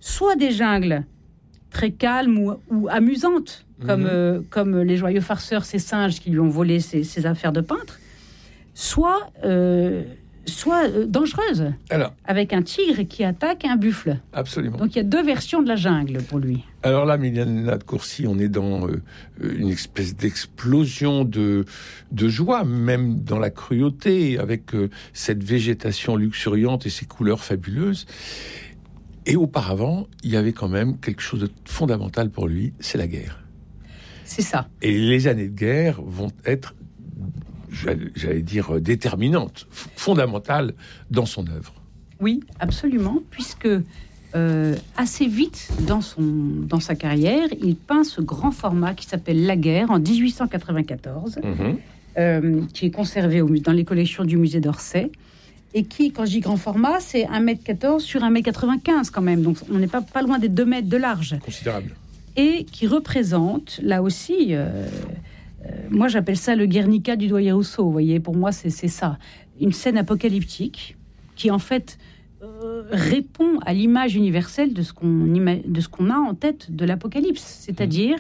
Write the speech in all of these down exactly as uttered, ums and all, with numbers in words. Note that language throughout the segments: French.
soit des jungles très calmes ou, ou amusantes, comme, mmh. euh, comme les joyeux farceurs, ces singes qui lui ont volé ses, ses affaires de peintre, soit, euh, soit euh, dangereuses, alors, avec un tigre qui attaque un buffle. Absolument. Donc il y a deux versions de la jungle pour lui. Alors là, Milena de Courcy, on est dans euh, une espèce d'explosion de, de joie, même dans la cruauté, avec euh, cette végétation luxuriante et ces couleurs fabuleuses. Et auparavant, il y avait quand même quelque chose de fondamental pour lui, c'est la guerre. C'est ça. Et les années de guerre vont être, j'allais dire, déterminantes, fondamentales dans son œuvre. Oui, absolument, puisque euh, assez vite dans, son, dans sa carrière, il peint ce grand format qui s'appelle La Guerre en dix-huit cent quatre-vingt-quatorze, mmh. euh, qui est conservé au, dans les collections du musée d'Orsay. Et qui, quand je dis grand format, c'est un mètre quatorze sur un mètre quatre-vingt-quinze quand même. Donc on n'est pas, pas loin des deux mètres de large. Considérable. Et qui représente, là aussi, euh, euh, moi j'appelle ça le Guernica du Doyen Rousseau. Vous voyez, pour moi c'est, c'est ça. Une scène apocalyptique qui en fait euh, répond à l'image universelle de ce, qu'on ima- de ce qu'on a en tête de l'apocalypse. C'est-à-dire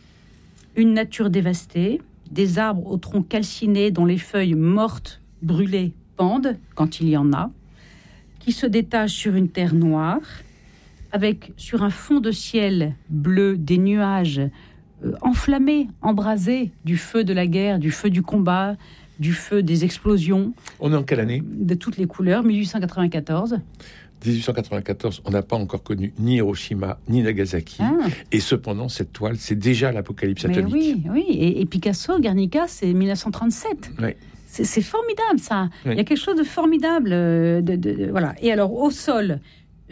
mmh. une nature dévastée, des arbres au tronc calciné dont les feuilles mortes, brûlées, quand il y en a, qui se détache sur une terre noire, avec sur un fond de ciel bleu des nuages euh, enflammés, embrasés du feu de la guerre, du feu du combat, du feu des explosions. On est en quelle année ? De toutes les couleurs, dix-huit cent quatre-vingt-quatorze. dix-huit cent quatre-vingt-quatorze, on n'a pas encore connu ni Hiroshima ni Nagasaki. Ah. Et cependant, cette toile, c'est déjà l'apocalypse atomique. Oui, oui. Et, et Picasso, Guernica, c'est dix-neuf cent trente-sept. Oui. C'est, c'est formidable, ça. Oui. Il y a quelque chose de formidable. De, de, de, voilà. Et alors, au sol,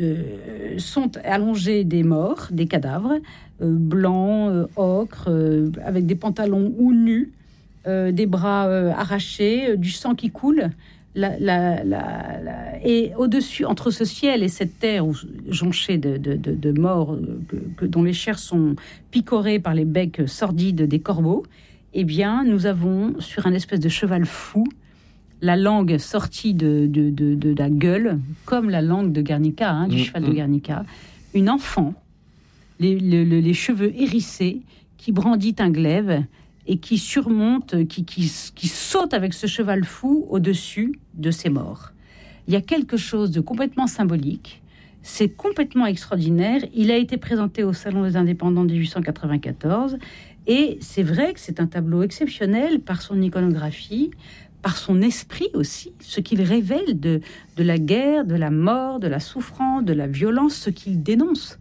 euh, sont allongés des morts, des cadavres, euh, blancs, euh, ocre, euh, avec des pantalons ou nus, euh, des bras euh, arrachés, euh, du sang qui coule. La, la, la, la... Et au-dessus, entre ce ciel et cette terre où, jonchée de, de, de, de morts, que, que, dont les chairs sont picorées par les becs sordides des corbeaux, eh bien, nous avons, sur un espèce de cheval fou, la langue sortie de, de, de, de la gueule, comme la langue de Guernica, hein, du mmh, cheval mmh. de Guernica, une enfant, les, les, les cheveux hérissés, qui brandit un glaive et qui surmonte, qui, qui, qui saute avec ce cheval fou au-dessus de ses morts. Il y a quelque chose de complètement symbolique. C'est complètement extraordinaire. Il a été présenté au Salon des Indépendants de dix-huit cent quatre-vingt-quatorze. Et c'est vrai que c'est un tableau exceptionnel par son iconographie, par son esprit aussi, ce qu'il révèle de, de la guerre, de la mort, de la souffrance, de la violence, ce qu'il dénonce.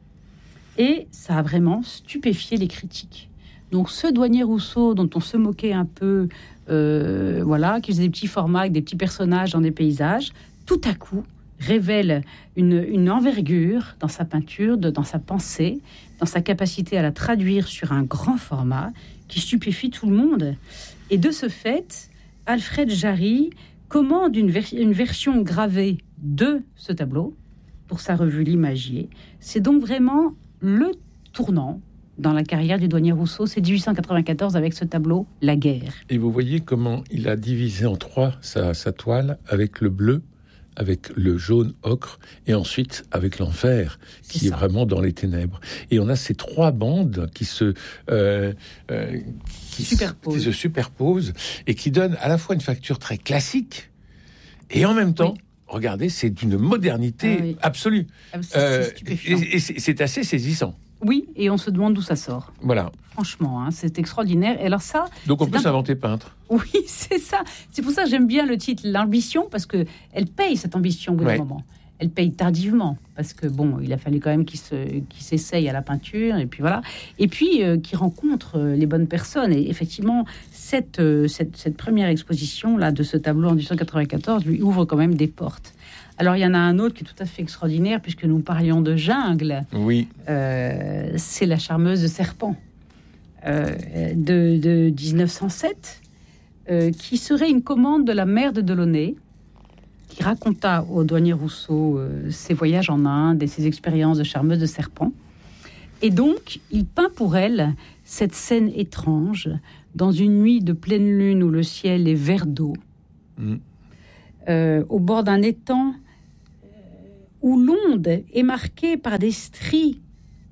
Et ça a vraiment stupéfié les critiques. Donc ce douanier Rousseau, dont on se moquait un peu, euh, voilà, qui faisait des petits formats avec des petits personnages dans des paysages, tout à coup révèle une, une envergure dans sa peinture, de, dans sa pensée, dans sa capacité à la traduire sur un grand format qui stupéfie tout le monde. Et de ce fait, Alfred Jarry commande une, ver- une version gravée de ce tableau pour sa revue L'Imagier. C'est donc vraiment le tournant dans la carrière du douanier Rousseau, c'est dix-huit cent quatre-vingt-quatorze avec ce tableau La Guerre. Et vous voyez comment il a divisé en trois sa, sa toile, avec le bleu, avec le jaune ocre, et ensuite avec l'enfer, qui est vraiment dans les ténèbres. Et on a ces trois bandes qui se, euh, euh, qui, superposent. qui se superposent, et qui donnent à la fois une facture très classique, et en même temps, oui. regardez, c'est d'une modernité ah oui. absolue. Ah, c'est, euh, c'est et, et c'est, c'est assez saisissant. Oui, et on se demande d'où ça sort. Voilà. Franchement, hein, c'est extraordinaire. Et alors ça... Donc on peut un... s'inventer peintre. Oui, c'est ça. C'est pour ça que j'aime bien le titre, l'ambition, parce qu'elle paye cette ambition au bout d'un moment. Elle paye tardivement, parce que bon, il a fallu quand même qu'il, se, qu'il s'essaye à la peinture, et puis voilà. Et puis, euh, qu'il rencontre euh, les bonnes personnes. Et effectivement, cette, euh, cette, cette première exposition là, de ce tableau en dix-huit cent quatre-vingt-quatorze lui ouvre quand même des portes. Alors, il y en a un autre qui est tout à fait extraordinaire, puisque nous parlions de jungle. Oui. Euh, c'est La Charmeuse de Serpent, euh, de, de dix-neuf cent sept, euh, qui serait une commande de la mère de Delaunay, qui raconta au douanier Rousseau euh, ses voyages en Inde et ses expériences de charmeuse de serpent. Et donc, il peint pour elle cette scène étrange, dans une nuit de pleine lune où le ciel est vert d'eau, mmh. euh, au bord d'un étang où l'onde est marquée par des stries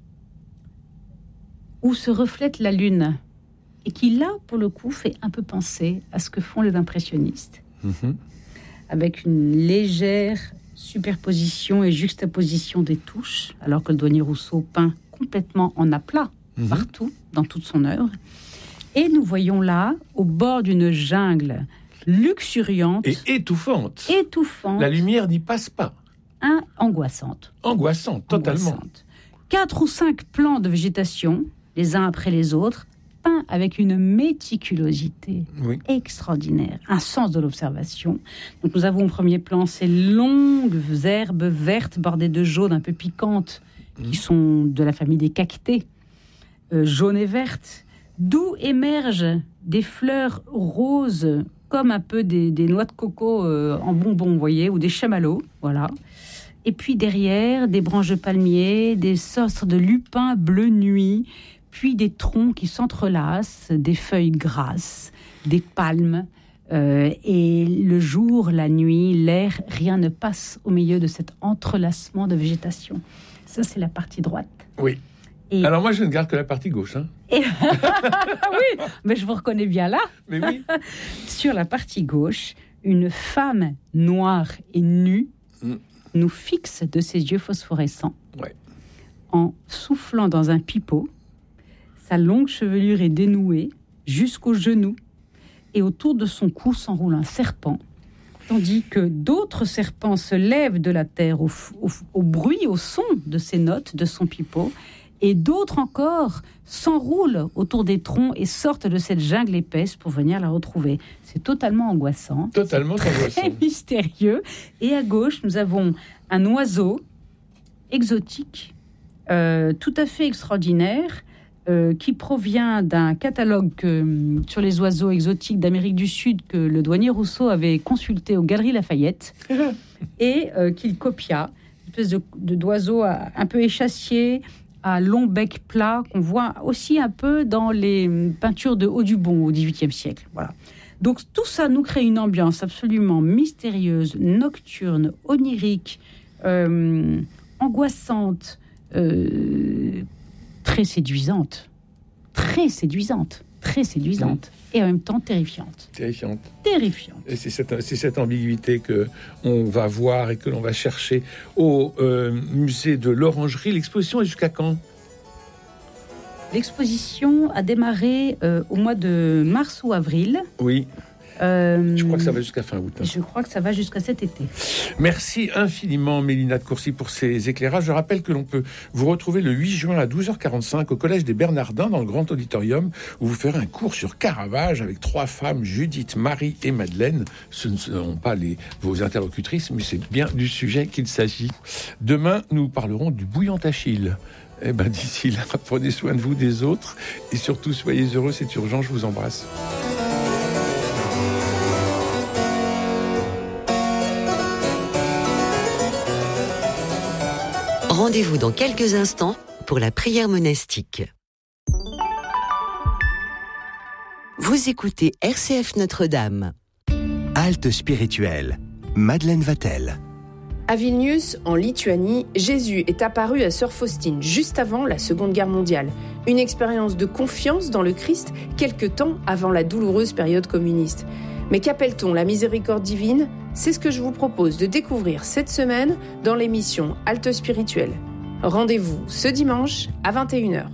où se reflète la lune, et qui, là, pour le coup, fait un peu penser à ce que font les impressionnistes, mmh. avec une légère superposition et juxtaposition des touches, alors que le douanier Rousseau peint complètement en aplat, mmh. partout, dans toute son œuvre. Et nous voyons là, au bord d'une jungle luxuriante... Et étouffante. Étouffante. La lumière n'y passe pas. Un, angoissante. Angoissante, totalement. Angoissante. Quatre ou cinq plans de végétation, les uns après les autres, peints avec une méticulosité oui. extraordinaire, un sens de l'observation. Donc nous avons au premier plan ces longues herbes vertes bordées de jaune un peu piquantes, mmh. qui sont de la famille des cactées, euh, jaunes et vertes, d'où émergent des fleurs roses, comme un peu des, des noix de coco euh, en bonbons, vous voyez, ou des chamallows, voilà. Et puis derrière, des branches de palmier, des sortes de lupins bleu nuit, puis des troncs qui s'entrelacent, des feuilles grasses, des palmes. Euh, et le jour, la nuit, l'air, rien ne passe au milieu de cet entrelacement de végétation. Ça, c'est la partie droite. Oui. Et... Alors moi, je ne garde que la partie gauche. Hein. Et... oui, mais je vous reconnais bien là. Mais oui. Sur la partie gauche, une femme noire et nue mm. nous fixe de ses yeux phosphorescents ouais. en soufflant dans un pipeau. Sa longue chevelure est dénouée jusqu'aux genoux et autour de son cou s'enroule un serpent, tandis que d'autres serpents se lèvent de la terre au, au, au bruit, au son de ses notes, de son pipeau, et d'autres encore s'enroulent autour des troncs et sortent de cette jungle épaisse pour venir la retrouver. C'est totalement angoissant. Totalement très angoissant. Mystérieux. Et à gauche, nous avons un oiseau exotique, euh, tout à fait extraordinaire, Euh, qui provient d'un catalogue que, sur les oiseaux exotiques d'Amérique du Sud que le douanier Rousseau avait consulté aux Galeries Lafayette et euh, qu'il copia, une espèce de, de, d'oiseau à, un peu échassier, à long bec plat, qu'on voit aussi un peu dans les peintures de Audubon au dix-huitième siècle. Voilà. Donc tout ça nous crée une ambiance absolument mystérieuse, nocturne, onirique, euh, angoissante, euh, très séduisante, très séduisante, très séduisante, mmh. et en même temps terrifiante. Terrifiante. Terrifiante. Et c'est cette, c'est cette ambiguïté que on va voir et que l'on va chercher au euh, musée de l'Orangerie. L'exposition est jusqu'à quand ? L'exposition a démarré euh, au mois de mars ou avril. Oui. Euh, je crois que ça va jusqu'à fin août. Hein. Je crois que ça va jusqu'à cet été. Merci infiniment, Mélina de Courcy, pour ces éclairages. Je rappelle que l'on peut vous retrouver le huit juin à douze heures quarante-cinq au Collège des Bernardins, dans le Grand Auditorium, où vous ferez un cours sur Caravage avec trois femmes, Judith, Marie et Madeleine. Ce ne seront pas les, vos interlocutrices, mais c'est bien du sujet qu'il s'agit. Demain, nous parlerons du bouillon Achille. Eh ben, d'ici là, prenez soin de vous, des autres, et surtout, soyez heureux, c'est urgent, je vous embrasse. Rendez-vous dans quelques instants pour la prière monastique. Vous écoutez R C F Notre-Dame. Halte spirituelle. Madeleine Vatel. À Vilnius, en Lituanie, Jésus est apparu à Sœur Faustine juste avant la Seconde Guerre mondiale. Une expérience de confiance dans le Christ quelque temps avant la douloureuse période communiste. Mais qu'appelle-t-on la miséricorde divine ? C'est ce que je vous propose de découvrir cette semaine dans l'émission Halte spirituelle. Rendez-vous ce dimanche à vingt et une heures.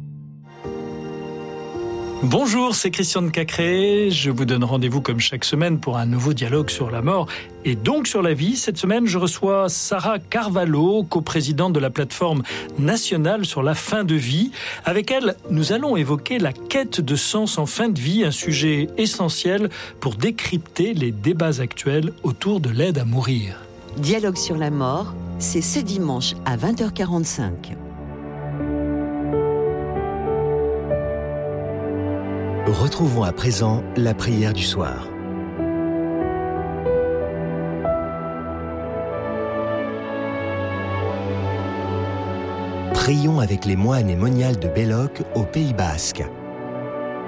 Bonjour, c'est Christian de Cacré. Je vous donne rendez-vous comme chaque semaine pour un nouveau dialogue sur la mort et donc sur la vie. Cette semaine, je reçois Sarah Carvalho, coprésidente de la plateforme nationale sur la fin de vie. Avec elle, nous allons évoquer la quête de sens en fin de vie, un sujet essentiel pour décrypter les débats actuels autour de l'aide à mourir. Dialogue sur la mort, c'est ce dimanche à vingt heures quarante-cinq. Retrouvons à présent la prière du soir. Prions avec les moines et moniales de Belloc au Pays Basque.